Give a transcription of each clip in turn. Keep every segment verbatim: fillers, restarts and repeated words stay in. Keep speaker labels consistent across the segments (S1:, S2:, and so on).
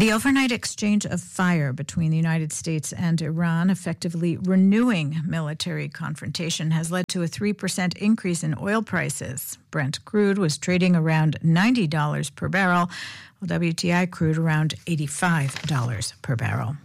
S1: The overnight exchange of fire between the United States and Iran, effectively renewing military confrontation, has led to a three percent increase in oil prices. Brent crude was trading around ninety dollars per barrel, while W T I crude around eighty-five dollars per barrel.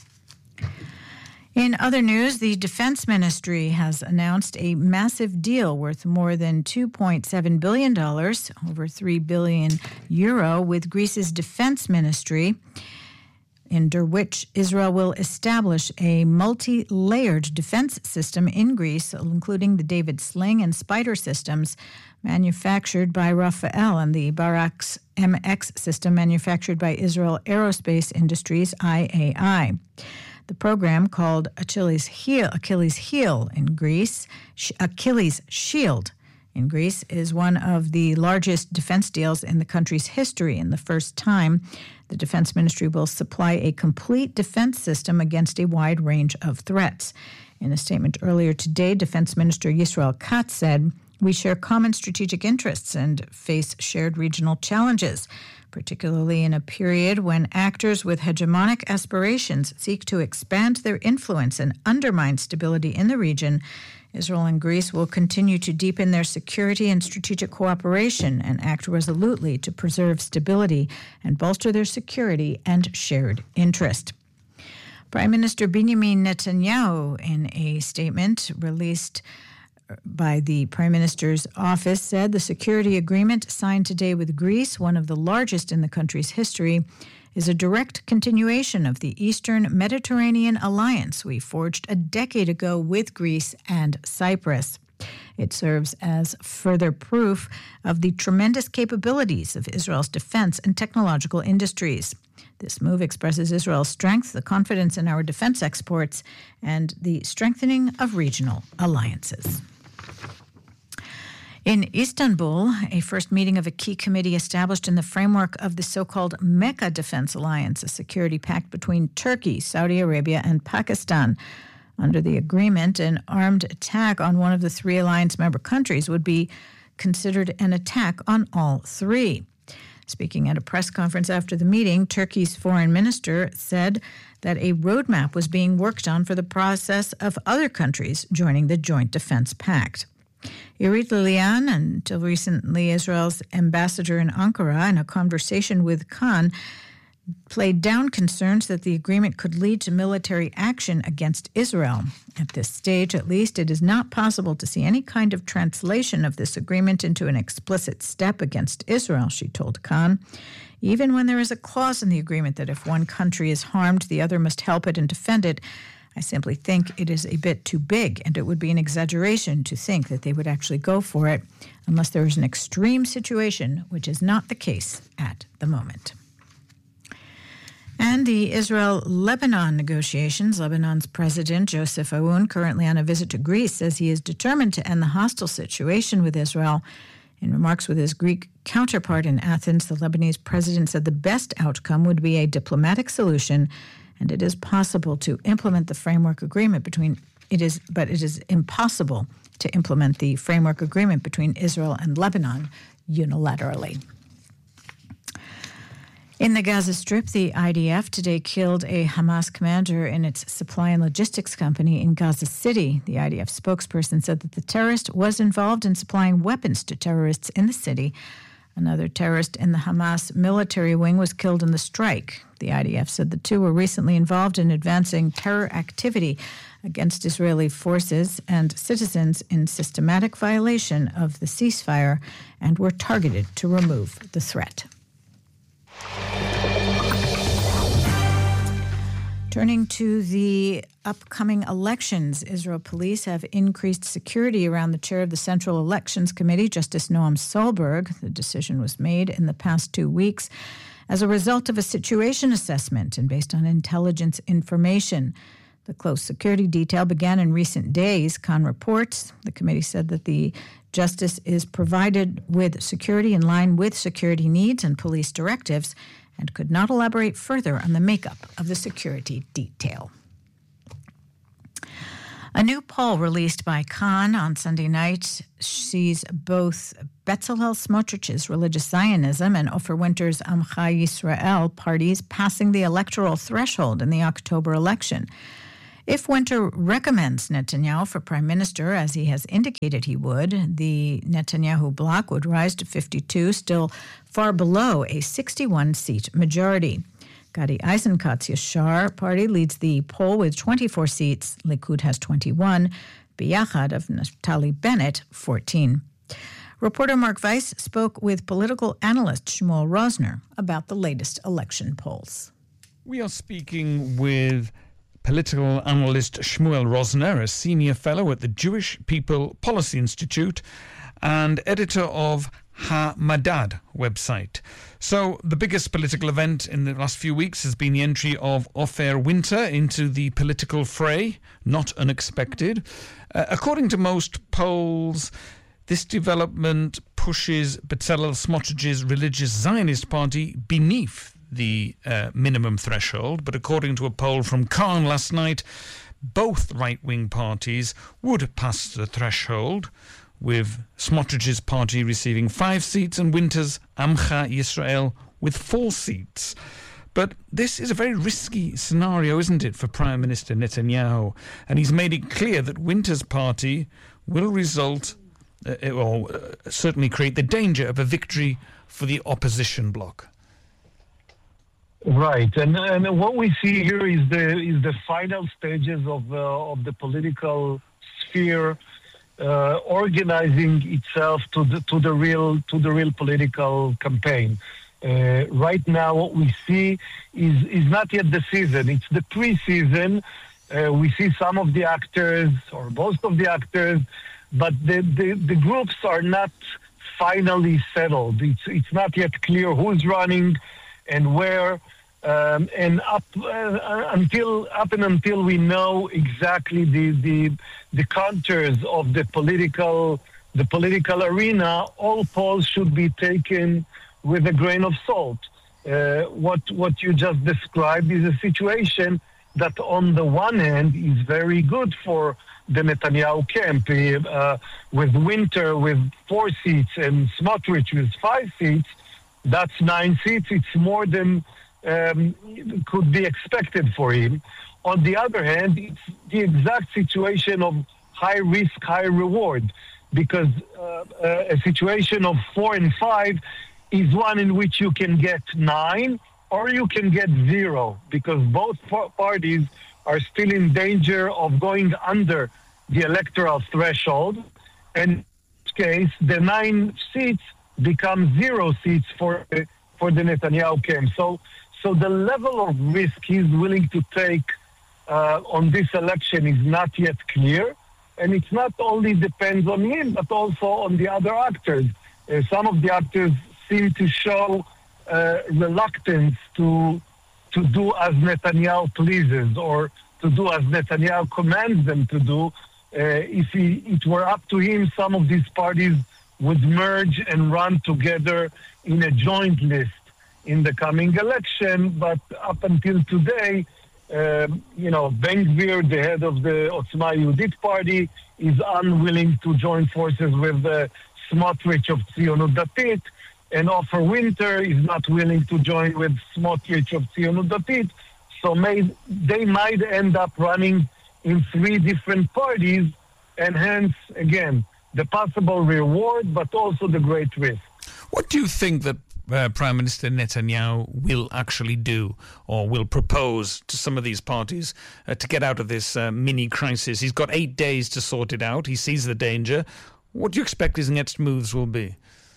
S1: In other news, the Defense Ministry has announced a massive deal worth more than two point seven billion dollars, over three billion euro, with Greece's Defense Ministry, under which Israel will establish a multi-layered defense system in Greece, including the David Sling and Spider systems manufactured by Rafael and the Barracks M X system manufactured by Israel Aerospace Industries, I A I. The program, called Achilles Heel, Achilles Heel in Greece, Achilles Shield in Greece, is one of the largest defense deals in the country's history. And the first time, the Defense Ministry will supply a complete defense system against a wide range of threats. In a statement earlier today, Defense Minister Yisrael Katz said, "We share common strategic interests and face shared regional challenges, particularly in a period when actors with hegemonic aspirations seek to expand their influence and undermine stability in the region. Israel and Greece will continue to deepen their security and strategic cooperation and act resolutely to preserve stability and bolster their security and shared interest." Prime Minister Benjamin Netanyahu, in a statement released by the Prime Minister's office, said the security agreement signed today with Greece, one of the largest in the country's history, is a direct continuation of the Eastern Mediterranean alliance we forged a decade ago with Greece and Cyprus. It serves as further proof of the tremendous capabilities of Israel's defense and technological industries. This move expresses Israel's strength, the confidence in our defense exports, and the strengthening of regional alliances. In Istanbul, a first meeting of a key committee established in the framework of the so-called Mecca Defense Alliance, a security pact between Turkey, Saudi Arabia, and Pakistan. Under the agreement, an armed attack on one of the three alliance member countries would be considered an attack on all three. Speaking at a press conference after the meeting, Turkey's foreign minister said that a roadmap was being worked on for the process of other countries joining the Joint Defense Pact. Irit Lilian, until recently Israel's ambassador in Ankara, in a conversation with Khan, played down concerns that the agreement could lead to military action against Israel. At this stage, at least, it is not possible to see any kind of translation of this agreement into an explicit step against Israel, she told Khan. Even when there is a clause in the agreement that if one country is harmed, the other must help it and defend it, I simply think it is a bit too big, and it would be an exaggeration to think that they would actually go for it unless there is an extreme situation, which is not the case at the moment. And the Israel-Lebanon negotiations. Lebanon's President Joseph Aoun, currently on a visit to Greece, says he is determined to end the hostile situation with Israel. In remarks with his Greek counterpart in Athens, the Lebanese president said the best outcome would be a diplomatic solution, and it is possible to implement the framework agreement between it is, but it is impossible to implement the framework agreement between Israel and Lebanon unilaterally. In the Gaza Strip, the I D F today killed a Hamas commander in its supply and logistics company in Gaza City. The I D F spokesperson said that the terrorist was involved in supplying weapons to terrorists in the city. Another terrorist in the Hamas military wing was killed in the strike. The I D F said the two were recently involved in advancing terror activity against Israeli forces and citizens in systematic violation of the ceasefire and were targeted to remove the threat. Turning to the upcoming elections, Israel police have increased security around the chair of the Central Elections Committee, Justice Noam Solberg. The decision was made in the past two weeks as a result of a situation assessment and based on intelligence information. The close security detail began in recent days, Khan reports. The committee said that the justice is provided with security in line with security needs and police directives, and could not elaborate further on the makeup of the security detail. A new poll released by Khan on Sunday night sees both Bezalel Smotrich's Religious Zionism and Ofer Winter's Amcha Yisrael parties passing the electoral threshold in the October election. If Winter recommends Netanyahu for prime minister, as he has indicated he would, the Netanyahu bloc would rise to fifty-two, still far below a sixty-one seat majority. Gadi Eisenkot's Yashar party leads the poll with twenty-four seats. Likud has twenty-one. Biyachad of Naftali Bennett, fourteen. Reporter Mark Weiss spoke with political analyst Shmuel Rosner about the latest election polls.
S2: We are speaking with political analyst Shmuel Rosner, a senior fellow at the Jewish People Policy Institute and editor of Ha-Madad website. So the biggest political event in the last few weeks has been the entry of Ofer Winter into the political fray, not unexpected. Uh, according to most polls, this development pushes Bezalel Smotrich's Religious Zionist Party beneath the uh, minimum threshold, but according to a poll from Khan last night, both right-wing parties would pass the threshold, with Smotrich's party receiving five seats and Winter's Amcha Yisrael with four seats. But this is a very risky scenario, isn't it, for Prime Minister Netanyahu? And he's made it clear that Winter's party will result, uh, or uh, certainly create the danger of a victory for the opposition bloc.
S3: Right, and and what we see here is the is the final stages of uh, of the political sphere uh, organizing itself to the to the real to the real political campaign. Uh, right now, what we see is is not yet the season; it's the pre-season. Uh, we see some of the actors, or most of the actors, but the the, the groups are not finally settled. It's it's not yet clear who's running and where, um, and up uh, until up and until we know exactly the, the the contours of the political the political arena, all polls should be taken with a grain of salt. Uh, what what you just described is a situation that, on the one hand, is very good for the Netanyahu camp, uh, with Winter with four seats and Smotrich with five seats. That's nine seats. It's more than um, could be expected for him. On the other hand, it's the exact situation of high risk, high reward, because uh, a situation of four and five is one in which you can get nine or you can get zero, because both parties are still in danger of going under the electoral threshold. And in this case, the nine seats become zero seats for for the Netanyahu camp. So, so the level of risk he's willing to take uh, on this election is not yet clear, and it's not only depends on him, but also on the other actors. Uh, some of the actors seem to show uh, reluctance to to do as Netanyahu pleases, or to do as Netanyahu commands them to do. Uh, if he, it were up to him, some of these parties would merge and run together in a joint list in the coming election. But up until today, um, you know, Ben-Gvir, the head of the Otzma Yehudit party, is unwilling to join forces with uh, Smotrich of Tzionut Datit, and Ofer Winter is not willing to join with Smotrich of Tzionut Datit. So may, they might end up running in three different parties, and hence, again, the possible reward, but also the great risk.
S2: What do you think that uh, Prime Minister Netanyahu will actually do, or will propose to some of these parties uh, to get out of this uh, mini crisis? He's got eight days to sort it out. He sees the danger. What do you expect his next moves will be?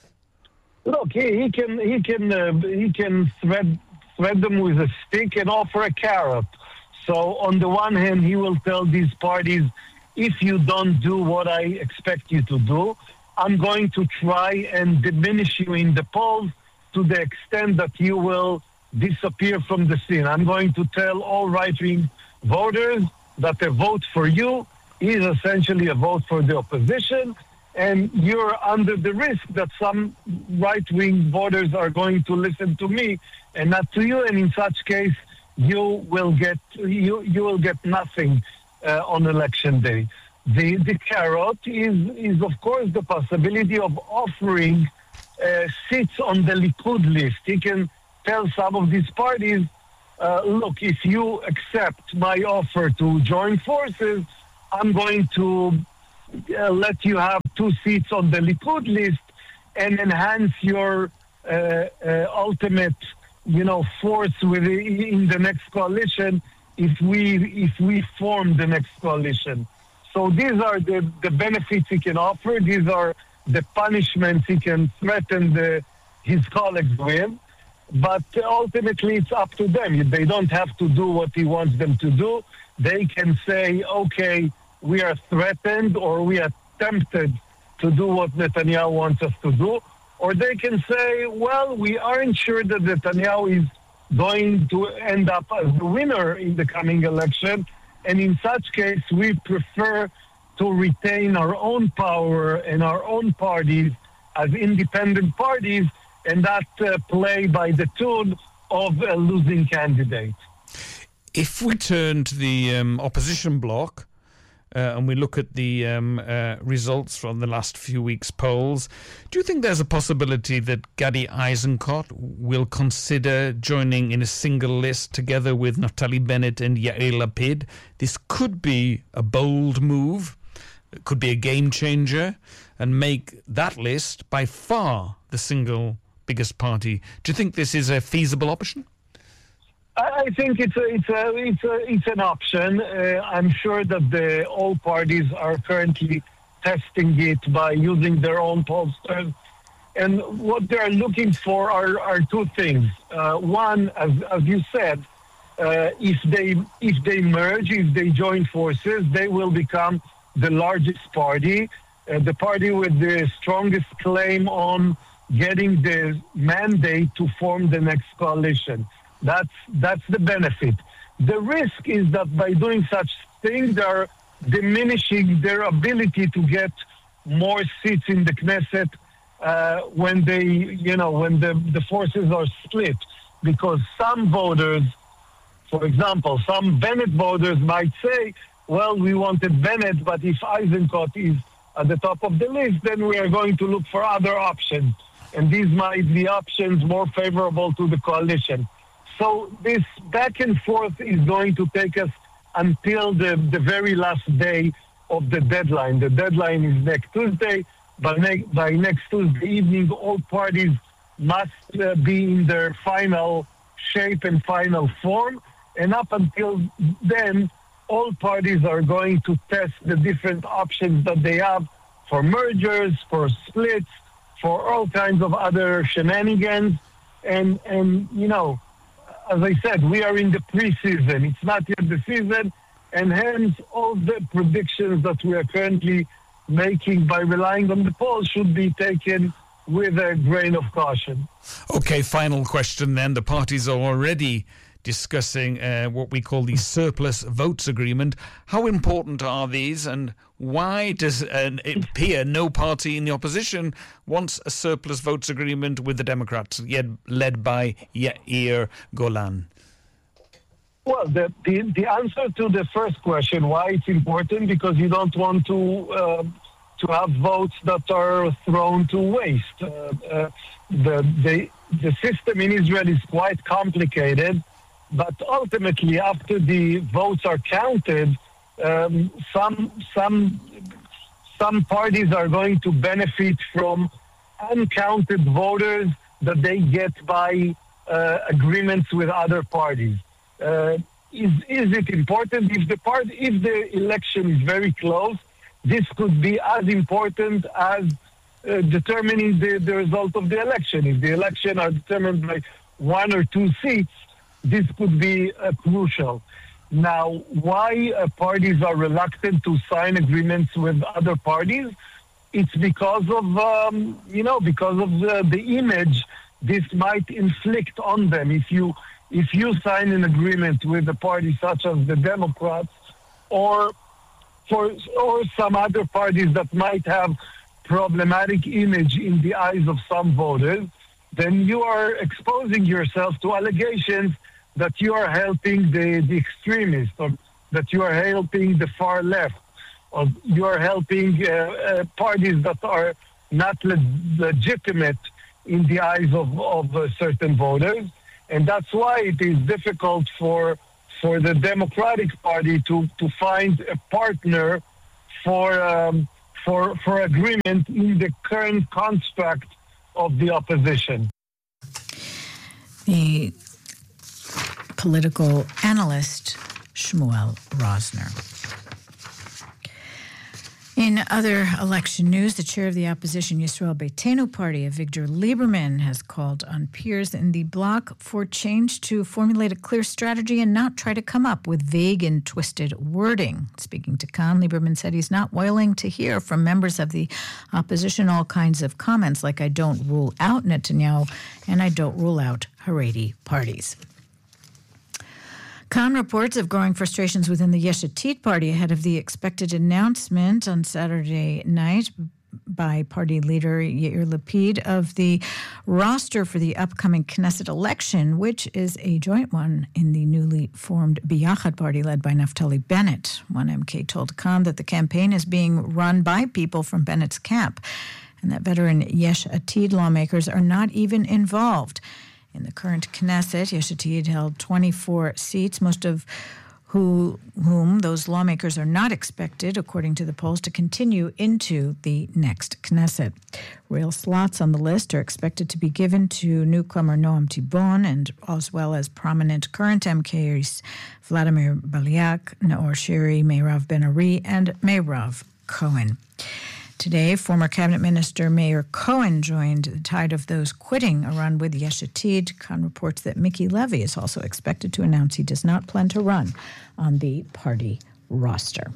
S3: Look, he, he can he can uh, he can thread thread them with a stick and offer a carrot. So on the one hand, he will tell these parties, if you don't do what I expect you to do, I'm going to try and diminish you in the polls to the extent that you will disappear from the scene. I'm going to tell all right-wing voters that a vote for you is essentially a vote for the opposition, and you're under the risk that some right-wing voters are going to listen to me and not to you, and in such case, you will get you you will get nothing uh, on election day. The the carrot is is of course the possibility of offering uh, seats on the Likud list. He can tell some of these parties, uh, look, if you accept my offer to join forces, I'm going to uh, let you have two seats on the Likud list and enhance your uh, uh, ultimate, you know, force within in the next coalition if we if we form the next coalition. So these are the, the benefits he can offer. These are the punishments he can threaten the, his colleagues with. But ultimately, it's up to them. They don't have to do what he wants them to do. They can say, okay, we are threatened or we are tempted to do what Netanyahu wants us to do. Or they can say, well, we aren't sure that Netanyahu is going to end up as the winner in the coming election. And in such case, we prefer to retain our own power and our own parties as independent parties and not uh, play by the tune of a losing candidate.
S2: If we turn to the um, opposition bloc uh, and we look at the um, uh, results from the last few weeks' polls, do you think there's a possibility that Gadi Eisenkot will consider joining in a single list together with Naftali Bennett and Yair Lapid? This could be a bold move, it could be a game changer, and make that list by far the single biggest party. Do you think this is a feasible option?
S3: I think it's a, it's a, it's a, it's an option. Uh, I'm sure that the all parties are currently testing it by using their own pollsters, and what they're looking for are, are two things. Uh, one, as as you said, uh, if they if they merge, if they join forces, they will become the largest party, uh, the party with the strongest claim on getting the mandate to form the next coalition. That's that's the benefit. The risk is that by doing such things, they're diminishing their ability to get more seats in the Knesset uh, when they, you know, when the, the forces are split. Because some voters, for example, some Bennett voters might say, well, we wanted Bennett, but if Eisenkot is at the top of the list, then we are going to look for other options. And these might be options more favorable to the coalition. So this back and forth is going to take us until the, the very last day of the deadline. The deadline is next Tuesday. By, ne- by next Tuesday evening, all parties must uh, be in their final shape and final form. And up until then, all parties are going to test the different options that they have for mergers, for splits, for all kinds of other shenanigans. And, and you know, as I said, we are in the preseason. It's not yet the season, and hence all the predictions that we are currently making by relying on the polls should be taken with a grain of caution.
S2: Okay, final question then. The parties are already discussing uh, what we call the surplus votes agreement. How important are these, and why does uh, it appear no party in the opposition wants a surplus votes agreement with the Democrats, yet led by Yair Golan?
S3: Well, the, the, the answer to the first question, why it's important, because you don't want to uh, to have votes that are thrown to waste. Uh, uh, the, the, the system in Israel is quite complicated, but ultimately, after the votes are counted, um, some some some parties are going to benefit from uncounted voters that they get by uh, agreements with other parties. Uh, is is it important? If the part if the election is very close, this could be as important as uh, determining the, the result of the election. If the election are determined by one or two seats, this could be uh, crucial. Now, why uh, parties are reluctant to sign agreements with other parties? It's because of, um, you know, because of the, the image this might inflict on them. If you if you sign an agreement with a party such as the Democrats, or for or some other parties that might have problematic image in the eyes of some voters, then you are exposing yourself to allegations that you are helping the, the extremists or that you are helping the far left, or you are helping uh, uh, parties that are not le- legitimate in the eyes of, of uh, certain voters. And that's why it is difficult for for the Democratic Party to, to find a partner for, um, for, for agreement in the current construct of the opposition.
S1: The political analyst Shmuel Rosner. In other election news, the chair of the opposition Yisrael Beitenu party, Avigdor Lieberman, has called on peers in the bloc for change to formulate a clear strategy and not try to come up with vague and twisted wording. Speaking to Khan, Lieberman said he's not willing to hear from members of the opposition all kinds of comments like "I don't rule out Netanyahu" and "I don't rule out Haredi parties." Khan reports of growing frustrations within the Yesh Atid party ahead of the expected announcement on Saturday night by party leader Yair Lapid of the roster for the upcoming Knesset election, which is a joint one in the newly formed Biyachad party led by Naftali Bennett. One M K told Khan that the campaign is being run by people from Bennett's camp and that veteran Yesh Atid lawmakers are not even involved. In the current Knesset, Yesh Atid held twenty-four seats, most of who, whom those lawmakers are not expected, according to the polls, to continue into the next Knesset. Real slots on the list are expected to be given to newcomer Noam Tibon and as well as prominent current M Ks Vladimir Baliak, Naor Shiri, Meirav Ben-Ari, and Meirav Cohen. Today, former cabinet minister Meir Cohen joined the tide of those quitting a run with Yesh Atid. Khan reports that Miki Levy is also expected to announce he does not plan to run on the party roster.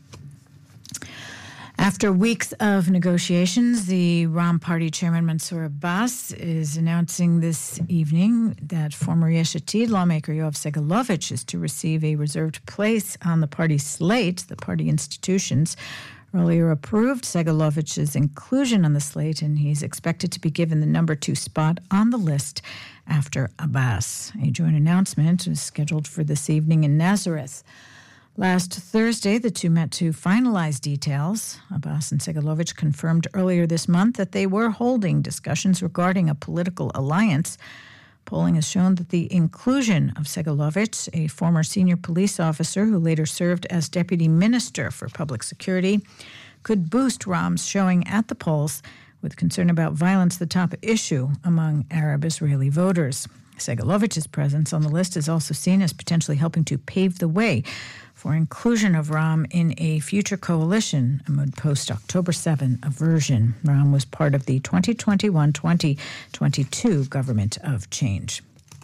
S1: After weeks of negotiations, the Ram Party chairman Mansour Abbas is announcing this evening that former Yesh Atid lawmaker Yoav Segalovich is to receive a reserved place on the party slate. The party institutions earlier approved Segalovich's inclusion on the slate, and he's expected to be given the number two spot on the list after Abbas. A joint announcement is scheduled for this evening in Nazareth. Last Thursday, the two met to finalize details. Abbas and Segalovich confirmed earlier this month that they were holding discussions regarding a political alliance. Polling has shown that the inclusion of Segalovich, a former senior police officer who later served as deputy minister for public security, could boost Ram's showing at the polls, with concern about violence the top issue among Arab Israeli voters. Segalovich's presence on the list is also seen as potentially helping to pave the way for inclusion of Ram in a future coalition amid post-October seventh aversion. Ram was part of the twenty twenty-one twenty twenty-two government of change.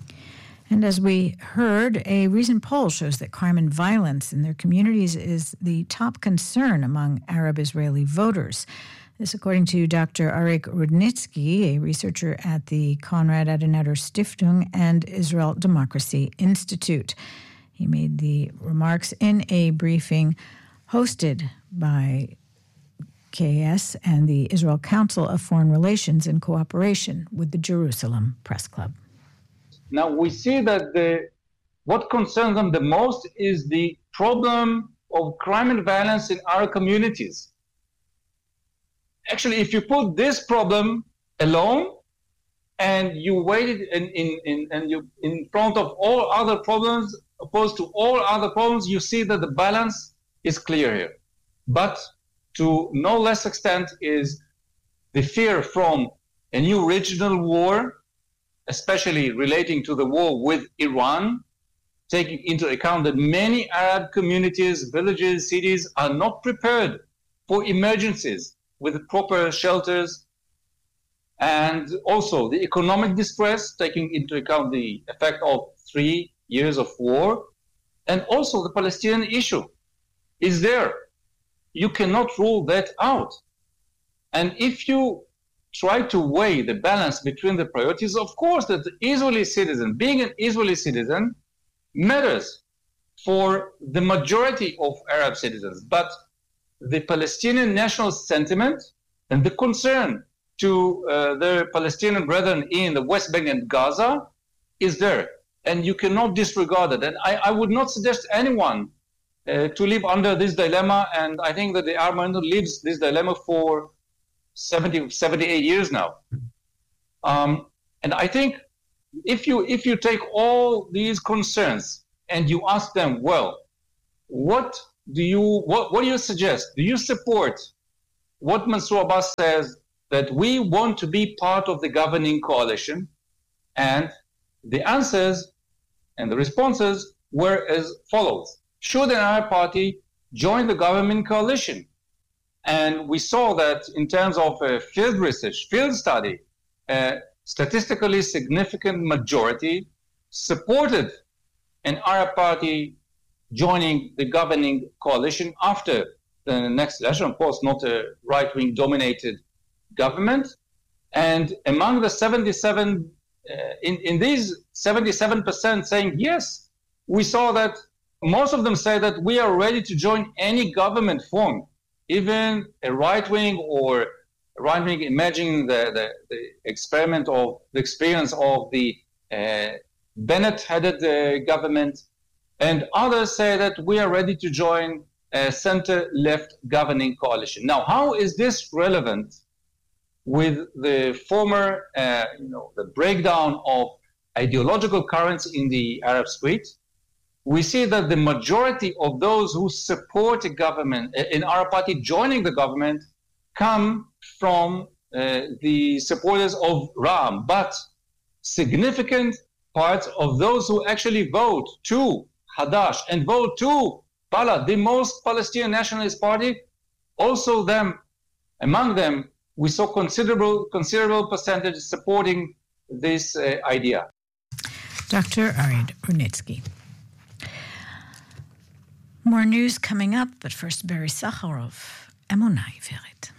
S1: And as we heard, a recent poll shows that crime and violence in their communities is the top concern among Arab Israeli voters. This according to Doctor Arik Rudnitsky, a researcher at the Konrad Adenauer Stiftung and Israel Democracy Institute. He made the remarks in a briefing hosted by K S and the Israel Council of Foreign Relations in cooperation with the Jerusalem Press Club.
S4: Now we see that the, what concerns them the most is the problem of crime and violence in our communities. Actually, if you put this problem alone and you weigh it in, in, in, and you in front of all other problems, opposed to all other problems, you see that the balance is clear here. But to no less extent is the fear from a new regional war, especially relating to the war with Iran, taking into account that many Arab communities, villages, cities are not prepared for emergencies with proper shelters, and also the economic distress, taking into account the effect of three years of war, and also the Palestinian issue is there. You cannot rule that out. And if you try to weigh the balance between the priorities, of course that the Israeli citizen, being an Israeli citizen, matters for the majority of Arab citizens. But the Palestinian national sentiment and the concern to uh, their Palestinian brethren in the West Bank and Gaza is there. And you cannot disregard it. And I, I would not suggest anyone uh, to live under this dilemma. And I think that the Arab movement lives this dilemma for seventy, seventy-eight years now. Um, and I think if you if you take all these concerns and you ask them, well, what do you what, what do you suggest? Do you support what Mansour Abbas says, that we want to be part of the governing coalition? And the answers and the responses were as follows. Should an Arab party join the government coalition? And we saw that in terms of uh, field research, field study, uh, statistically significant majority supported an Arab party joining the governing coalition after the next election. Of course, not a right-wing dominated government. And among the seventy-seven, uh, in, in these seventy-seven percent saying yes, we saw that most of them say that we are ready to join any government form, even a right-wing or right-wing, imagining the, the, the experiment of the experience of the uh, Bennett-headed uh, government. And others say that we are ready to join a center-left governing coalition. Now, how is this relevant with the former, uh, you know, the breakdown of ideological currents in the Arab street? We see that the majority of those who support a government, an Arab party joining the government, come from uh, the supporters of Ra'am, but significant parts of those who actually vote to Hadash and vote to Balad, the most Palestinian nationalist party, also them, among them, we saw considerable, considerable percentage supporting this uh, idea.
S1: Doctor Arid Rudnitsky. More news coming up, but first Barry Sakharov, Emunah Iveret.